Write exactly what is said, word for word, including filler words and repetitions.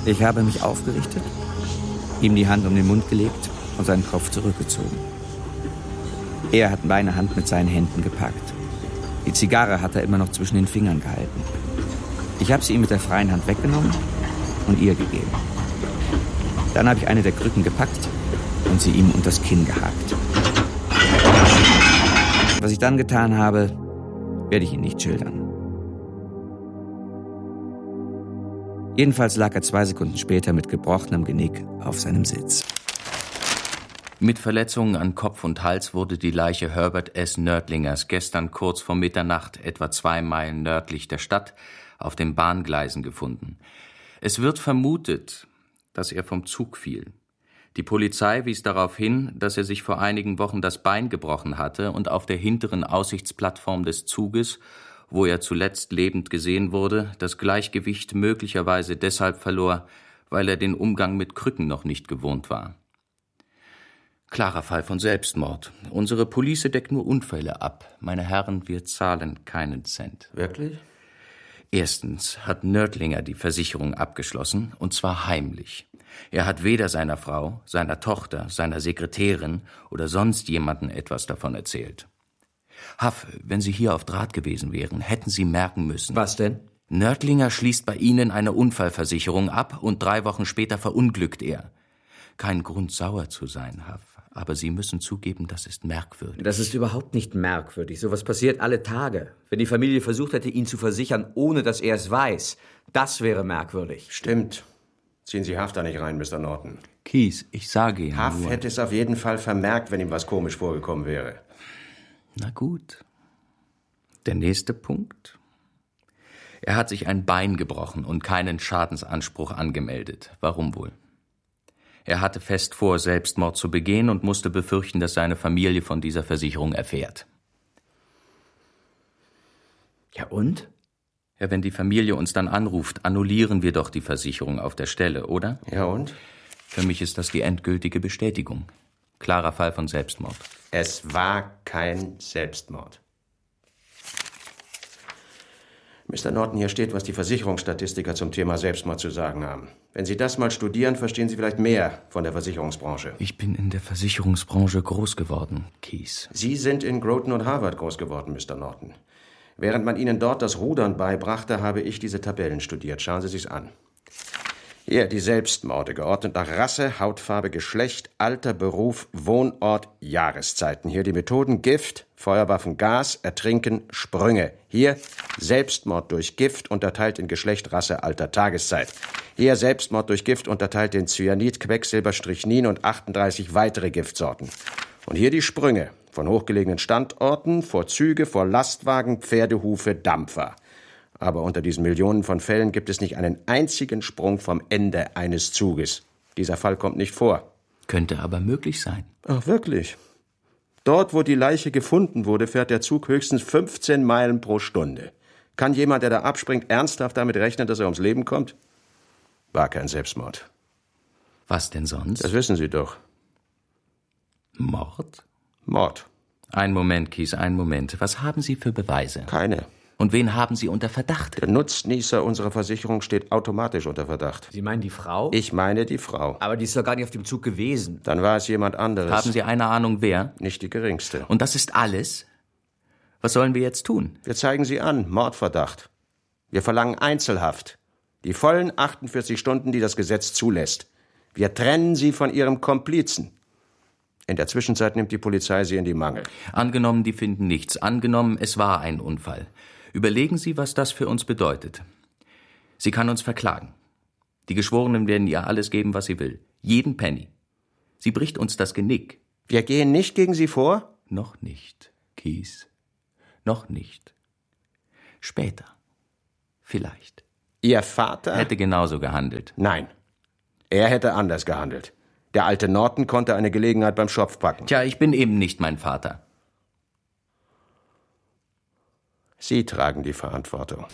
Ich habe mich aufgerichtet, ihm die Hand um den Mund gelegt und seinen Kopf zurückgezogen. Er hat meine Hand mit seinen Händen gepackt. Die Zigarre hat er immer noch zwischen den Fingern gehalten. Ich habe sie ihm mit der freien Hand weggenommen und ihr gegeben. Dann habe ich eine der Krücken gepackt und sie ihm unters Kinn gehakt. Was ich dann getan habe, werde ich Ihnen nicht schildern. Jedenfalls lag er zwei Sekunden später mit gebrochenem Genick auf seinem Sitz. Mit Verletzungen an Kopf und Hals wurde die Leiche Herbert S. Nördlingers gestern kurz vor Mitternacht, etwa zwei Meilen nördlich der Stadt, auf den Bahngleisen gefunden. Es wird vermutet, dass er vom Zug fiel. Die Polizei wies darauf hin, dass er sich vor einigen Wochen das Bein gebrochen hatte und auf der hinteren Aussichtsplattform des Zuges, wo er zuletzt lebend gesehen wurde, das Gleichgewicht möglicherweise deshalb verlor, weil er den Umgang mit Krücken noch nicht gewohnt war. Klarer Fall von Selbstmord. Unsere Police deckt nur Unfälle ab. Meine Herren, wir zahlen keinen Cent. Wirklich? Erstens hat Nördlinger die Versicherung abgeschlossen, und zwar heimlich. Er hat weder seiner Frau, seiner Tochter, seiner Sekretärin oder sonst jemanden etwas davon erzählt. Haff, wenn Sie hier auf Draht gewesen wären, hätten Sie merken müssen. Was denn? Nördlinger schließt bei Ihnen eine Unfallversicherung ab und drei Wochen später verunglückt er. Kein Grund, sauer zu sein, Haff. Aber Sie müssen zugeben, das ist merkwürdig. Das ist überhaupt nicht merkwürdig. Sowas passiert alle Tage. Wenn die Familie versucht hätte, ihn zu versichern, ohne dass er es weiß, das wäre merkwürdig. Stimmt. Ziehen Sie Huff da nicht rein, Mister Norton. Kies, ich sage Ihnen Huff nur... hätte es auf jeden Fall vermerkt, wenn ihm was komisch vorgekommen wäre. Na gut. Der nächste Punkt. Er hat sich ein Bein gebrochen und keinen Schadensanspruch angemeldet. Warum wohl? Er hatte fest vor, Selbstmord zu begehen und musste befürchten, dass seine Familie von dieser Versicherung erfährt. Ja und? Ja, wenn die Familie uns dann anruft, annullieren wir doch die Versicherung auf der Stelle, oder? Ja und? Für mich ist das die endgültige Bestätigung. Klarer Fall von Selbstmord. Es war kein Selbstmord. Mister Norton, hier steht, was die Versicherungsstatistiker zum Thema Selbstmord zu sagen haben. Wenn Sie das mal studieren, verstehen Sie vielleicht mehr von der Versicherungsbranche. Ich bin in der Versicherungsbranche groß geworden, Kies. Sie sind in Groton und Harvard groß geworden, Mister Norton. Während man Ihnen dort das Rudern beibrachte, habe ich diese Tabellen studiert. Schauen Sie sich's an. Hier die Selbstmorde, geordnet nach Rasse, Hautfarbe, Geschlecht, Alter, Beruf, Wohnort, Jahreszeiten. Hier die Methoden Gift, Feuerwaffen, Gas, Ertrinken, Sprünge. Hier Selbstmord durch Gift, unterteilt in Geschlecht, Rasse, Alter, Tageszeit. Hier Selbstmord durch Gift, unterteilt in Cyanid, Quecksilber, Strychnin und achtunddreißig weitere Giftsorten. Und hier die Sprünge, von hochgelegenen Standorten, vor Züge, vor Lastwagen, Pferdehufe, Dampfer. Aber unter diesen Millionen von Fällen gibt es nicht einen einzigen Sprung vom Ende eines Zuges. Dieser Fall kommt nicht vor. Könnte aber möglich sein. Ach, wirklich? Dort, wo die Leiche gefunden wurde, fährt der Zug höchstens fünfzehn Meilen pro Stunde. Kann jemand, der da abspringt, ernsthaft damit rechnen, dass er ums Leben kommt? War kein Selbstmord. Was denn sonst? Das wissen Sie doch. Mord? Mord. Ein Moment, Kies, ein Moment. Was haben Sie für Beweise? Keine. Und wen haben Sie unter Verdacht? Der Nutznießer unserer Versicherung steht automatisch unter Verdacht. Sie meinen die Frau? Ich meine die Frau. Aber die ist doch gar nicht auf dem Zug gewesen. Dann war es jemand anderes. Haben Sie eine Ahnung, wer? Nicht die geringste. Und das ist alles? Was sollen wir jetzt tun? Wir zeigen Sie an, Mordverdacht. Wir verlangen Einzelhaft. Die vollen achtundvierzig Stunden, die das Gesetz zulässt. Wir trennen Sie von Ihrem Komplizen. In der Zwischenzeit nimmt die Polizei Sie in die Mangel. Angenommen, die finden nichts. Angenommen, es war ein Unfall. Überlegen Sie, was das für uns bedeutet. Sie kann uns verklagen. Die Geschworenen werden ihr alles geben, was sie will. Jeden Penny. Sie bricht uns das Genick. Wir gehen nicht gegen Sie vor? Noch nicht, Kies. Noch nicht. Später. Vielleicht. Ihr Vater? Hätte genauso gehandelt. Nein. Er hätte anders gehandelt. Der alte Norton konnte eine Gelegenheit beim Schopf packen. Tja, ich bin eben nicht mein Vater. Sie tragen die Verantwortung.